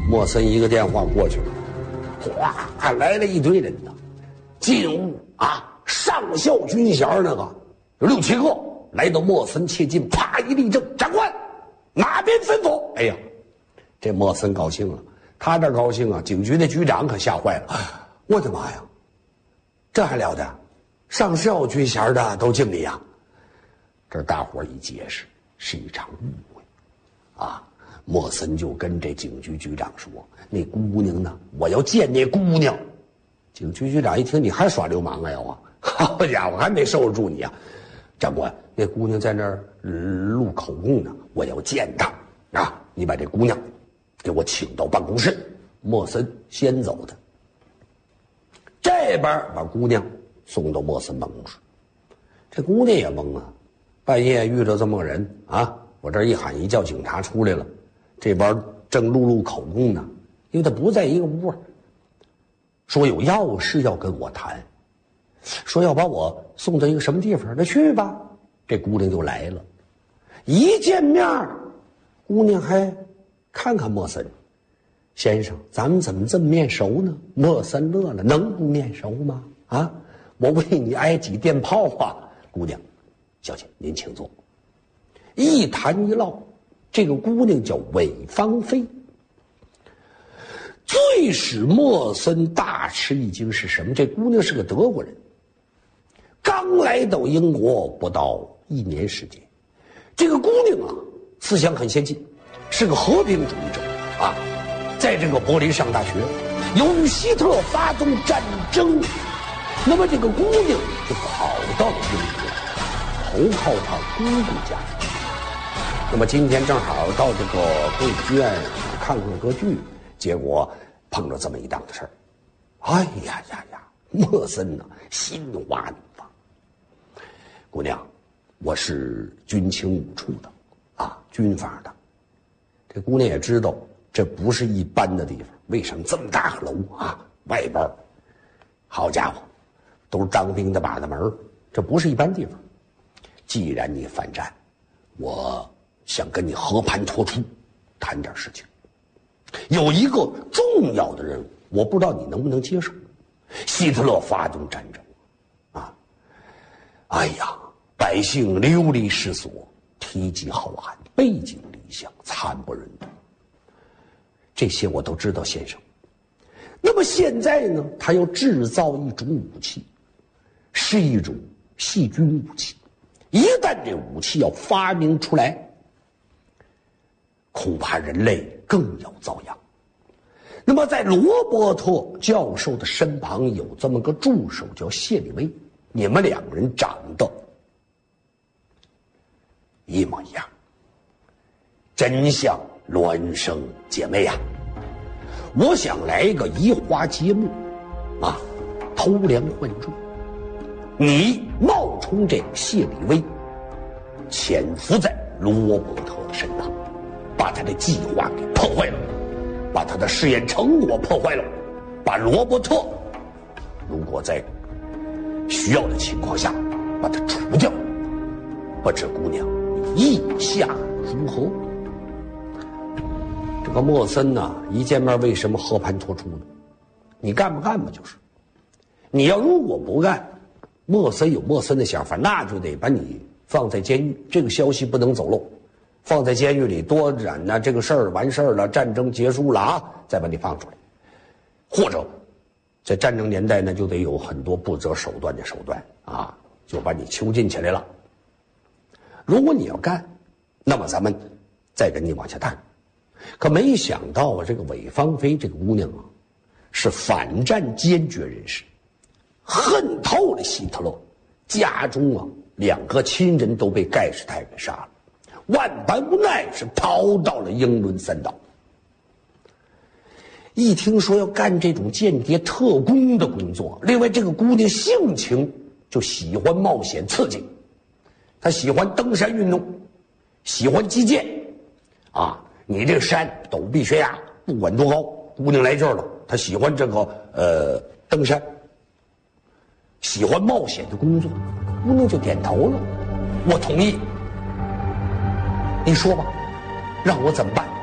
莫森一个电话过去了，哗，还来了一堆人呢。进屋啊，上校军衔那个有6、7个，来到莫森切近，啪一立正，长官哪边吩咐？哎呀，这莫森高兴了，他这高兴啊，警局的局长可吓坏了。我的妈呀，这还了得？上校军衔的都敬你呀！这大伙一解释，是一场误会啊。莫森就跟这警局局长说：“那姑娘呢？我要见那姑娘。”警局局长一听，你还耍流氓啊？要啊！好家伙，还没收拾住你啊！长官，那姑娘在那儿录口供呢，我要见她啊！你把这姑娘给我请到办公室。莫森先走的，这边把姑娘送到莫森办公室。这姑娘也懵啊，半夜遇着这么个人啊，我这一喊一叫，警察出来了，这边正录口供呢，因为他不在一个屋，说有要事要跟我谈，说要把我送到一个什么地方，那去吧。这姑娘就来了，一见面，姑娘还看看莫森，先生，咱们怎么这么面熟呢？莫森乐了，能不面熟吗？啊，我为你挨几电炮啊！姑娘，小姐您请坐。一谈一唠，这个姑娘叫韦芳菲。最使莫森大吃一惊是什么？这姑娘是个德国人，刚来到英国不到1年时间。这个姑娘啊，思想很先进，是个和平主义者啊。在这个柏林上大学，由于希特勒发动战争，那么这个姑娘就跑到了英国，投靠她姑姑家。那么今天正好到这个歌剧院看看歌剧，结果碰着这么一档子事儿。哎呀呀呀，莫森呐，心花怒放。姑娘，我是军情五处的啊，军方的。这姑娘也知道这不是一般的地方，为什么这么大个楼啊？外边，好家伙，都是当兵的把子门，这不是一般地方。既然你反战，我想跟你和盘托出，谈点事情。有一个重要的任务，我不知道你能不能接受。希特勒发动战争，啊，哎呀，百姓流离失所，体积浩瀚，背井离乡，惨不忍睹。这些我都知道，先生。那么现在呢，他要制造一种武器，是一种细菌武器。一旦这武器要发明出来，恐怕人类更要遭殃。那么在罗伯特教授的身旁有这么个助手叫谢里威，你们两个人长得一模一样，真像孪生姐妹呀！我想来一个移花接木啊，偷梁换柱。你冒充这谢里威，潜伏在罗伯特的身旁，把他的计划给破坏了，把他的试验成果破坏了，把罗伯特如果在需要的情况下把他除掉。不知姑娘意下如何？这个莫森呐，一见面为什么和盘托出呢？你干不干吧就是。你要如果不干，莫森有莫森的想法，那就得把你放在监狱，这个消息不能走漏。放在监狱里多忍呢，这个事儿完事儿了，战争结束了啊，再把你放出来。或者在战争年代呢，就得有很多不择手段的手段啊，就把你囚禁起来了。如果你要干，那么咱们再跟你往下谈。可没想到啊，这个韦芳菲这个姑娘啊，是反战坚决人士，恨透了希特勒，家中啊2个亲人都被盖世太给杀了，万般无奈是逃到了英伦三岛。一听说要干这种间谍特工的工作，另外这个姑娘性情就喜欢冒险刺激，她喜欢登山运动，喜欢击剑啊。你这个山陡壁悬崖不管多高，姑娘来劲儿了，她喜欢这个登山，喜欢冒险的工作。姑娘就点头了，我同意，你说吧，让我怎么办？